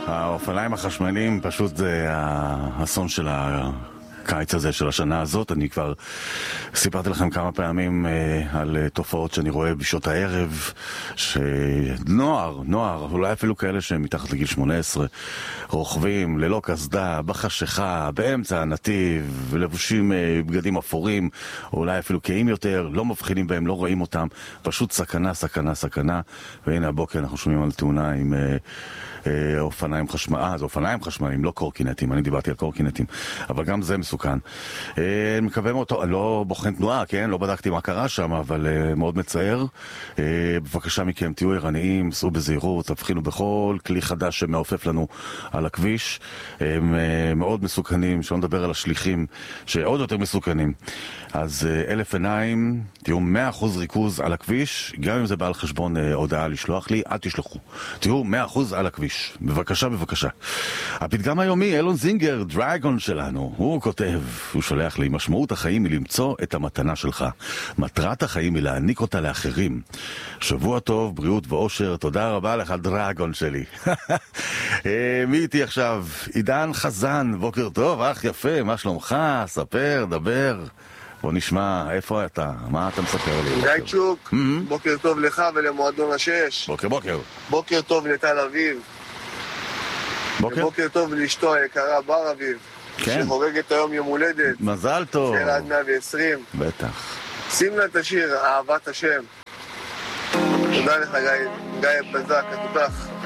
האופניים החשמליים פשוט זה האסון של הקיץ הזה, של השנה הזאת. אני כבר סיפרתי לכם כמה פעמים על תופעות שאני רואה בשעות הערב, שנוער, אולי אפילו כאלה שהם מתחת לגיל 18, רוכבים ללא קסדה, בחשיכה, באמצע הנתיב, לבושים בגדים אפורים, או אולי אפילו קיים יותר, לא מבחינים בהם, לא רואים אותם, פשוט סכנה, סכנה, סכנה. והנה הבוקר אנחנו שומעים על תאונה עם אופניים חשמליים, זה אופניים חשמליים, לא קורקינטים, אני דיברתי על קורקינטים, אבל גם זה מסוכן. מקווה מאוד, לא בוחן תנועה, כן? לא בדקתי מה קרה שם, אבל מאוד מצער. בבקשה מכם, תהיו ערניים, סעו בזהירות, תבחינו בכל כלי חדש שמעופף לנו על הכביש. הם מאוד מסוכנים, שלא נדבר על השליחים, שעוד יותר מסוכנים. אז 1000 עיניים, תהיו 100% ריכוז על הכביש, גם אם זה בא על חשבון הודעה לשלוח לי, אל תשלחו. תהיו 100% על הכביש. בבקשה, בבקשה. הפתגם היומי, אלון זינגר, דרגון שלנו, הוא כותב, הוא שולח לי, משמעות החיים היא למצוא את המתנה שלך. מטרת החיים היא להעניק אותה לאחרים. שבוע טוב, בריאות ואושר, תודה רבה לך, דרגון שלי. מי איתי עכשיו? עידן חזן, בוקר טוב, אח יפה, מה שלומך? ספר, דבר. בוא נשמע, איפה אתה? מה אתה מספר לי? גיא צ'וק, בוקר טוב לך ולמועדון השש. בוקר. בוקר טוב לתל אביב. בוקר טוב לאשתו היקרה בר אביב. כן. שחוגגת היום יום הולדת. מזל טוב. של עד 120. בטח. שים לה את השיר, אהבת השם. תודה לך גיא בזק, התותח.